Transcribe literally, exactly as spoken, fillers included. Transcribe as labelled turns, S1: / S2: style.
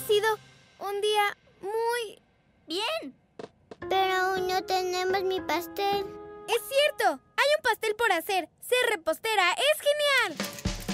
S1: sido un día muy...
S2: bien.
S3: Pero aún no tenemos mi pastel.
S1: ¡Es cierto! Hay un pastel por hacer. Ser repostera es